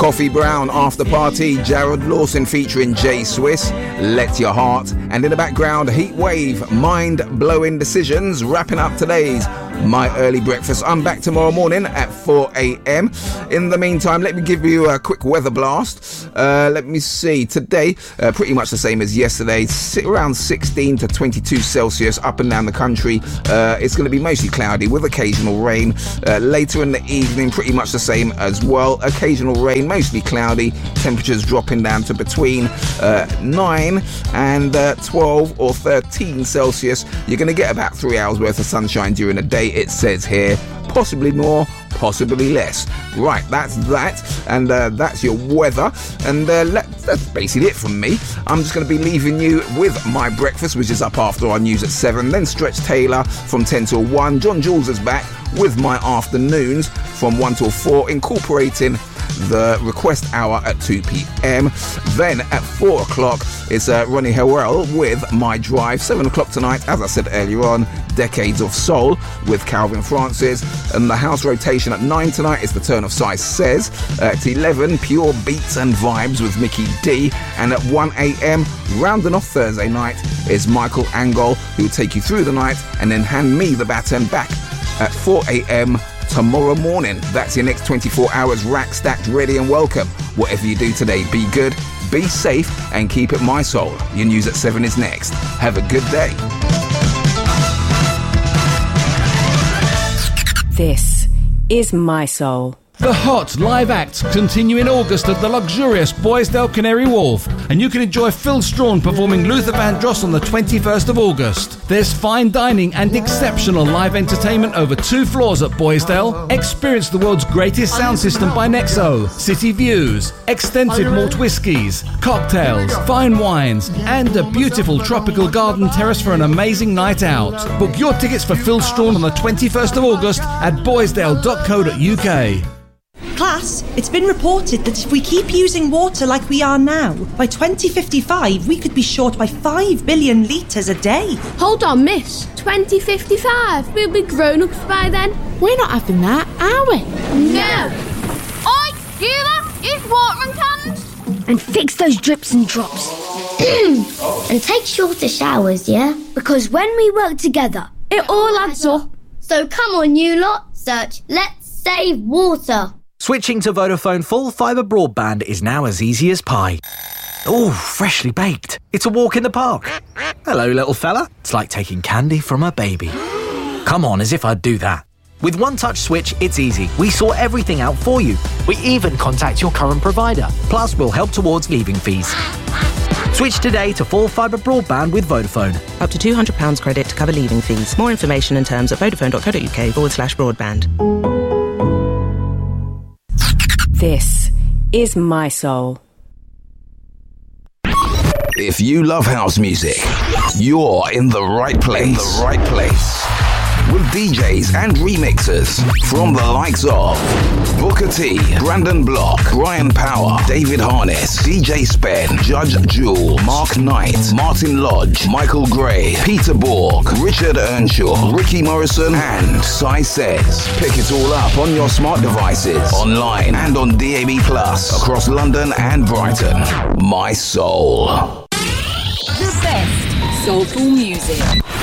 Coffee Brown, After Party, Jared Lawson featuring Jay Swiss, Let Your Heart, and in the background, Heat Wave, Mind Blowing Decisions, wrapping up today's My Early Breakfast. I'm back tomorrow morning at 4 a.m. In the meantime, let me give you a quick weather blast. Let me see. Today, pretty much the same as yesterday. Around 16 to 22 Celsius up and down the country. It's going to be mostly cloudy with occasional rain. Later in the evening, pretty much the same as well. Occasional rain, mostly cloudy. Temperatures dropping down to between 9 and 12 or 13 Celsius. You're going to get about 3 hours worth of sunshine during the day, it says here. Possibly more, possibly less. Right, that's that, and that's your weather, and that's basically it from me. I'm just going to be leaving you with my breakfast, which is up after our news at 7, then Stretch Taylor from 10 till 1. John Jules is back with my afternoons from 1 till 4, incorporating the request hour at 2 p.m. Then at 4 o'clock, it's Ronnie Howell with My Drive. 7 o'clock tonight, as I said earlier on, Decades of Soul with Calvin Francis. And the house rotation at 9 tonight is The Turn of Size Says. At 11, Pure Beats and Vibes with Mickey D. And at 1 a.m, rounding off Thursday night, is Michael Angol, who will take you through the night and then hand me the baton back at 4 a.m. tomorrow morning. That's your next 24 hours rack, stacked, ready and welcome. Whatever you do today, be good, be safe and keep it my soul. Your news at 7 is next. Have a good day. This is My Soul. The hot live acts continue in August at the luxurious Boisdale Canary Wharf, and you can enjoy Phil Strawn performing Luther Vandross on the 21st of August. There's fine dining and exceptional live entertainment over 2 floors at Boisdale. Experience the world's greatest sound system by Nexo, city views, extensive malt whiskies, cocktails, fine wines, and a beautiful tropical garden terrace for an amazing night out. Book your tickets for Phil Strawn on the 21st of August at boisdale.co.uk. Class, it's been reported that if we keep using water like we are now, by 2055 we could be short by 5 billion litres a day. Hold on, miss. 2055? We'll be grown-ups by then. We're not having that, are we? No. Oi, you lot, use watering cans. And fix those drips and drops. And take shorter showers, yeah? Because when we work together, it all adds up. So come on, you lot, search Let's Save Water. Switching to Vodafone full fibre broadband is now as easy as pie. Oh, freshly baked. It's a walk in the park. Hello, little fella. It's like taking candy from a baby. Come on, as if I'd do that. With One Touch Switch, it's easy. We sort everything out for you. We even contact your current provider. Plus, we'll help towards leaving fees. Switch today to full fibre broadband with Vodafone. Up to £200 credit to cover leaving fees. More information and terms at vodafone.co.uk/broadband. This is My Soul. If you love house music, you're in the right place. With DJs and remixers from the likes of Booker T, Brandon Block, Brian Power, David Harness, DJ Spen, Judge Jewel, Mark Knight, Martin Lodge, Michael Gray, Peter Borg, Richard Earnshaw, Ricky Morrison, and Sai Says. Pick it all up on your smart devices, online and on DAB+, across London and Brighton. My Soul. The best soulful music.